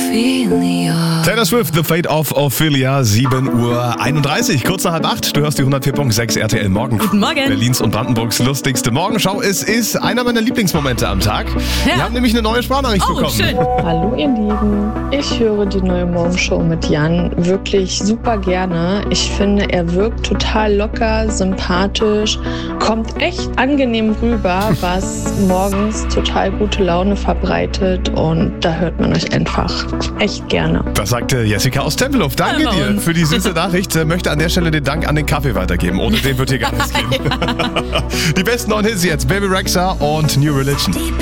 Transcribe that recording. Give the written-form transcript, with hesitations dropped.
Ophelia. Taylor Swift, The Fate of Ophelia, 7:31 Uhr. Kurz nach 7:30, du hörst die 104.6 RTL Morgen. Guten Morgen. Berlins und Brandenburgs lustigste Morgenschau. Es ist einer meiner Lieblingsmomente am Tag. Ja. Wir haben nämlich eine neue Sprachnachricht bekommen. Schön. Hallo ihr Lieben, ich höre die neue Morgenshow mit Jan wirklich super gerne. Ich finde, er wirkt total locker, sympathisch, kommt echt angenehm rüber, was morgens total gute Laune verbreitet und da hört man euch einfach echt gerne. Das sagte Jessica aus Tempelhof. Danke Ja, bei dir uns. für die süße Nachricht. Möchte an der Stelle den Dank an den Kaffee weitergeben. Ohne den wird hier gar nichts gehen. Die besten neuen Hits jetzt. Baby Rexha und New Religion.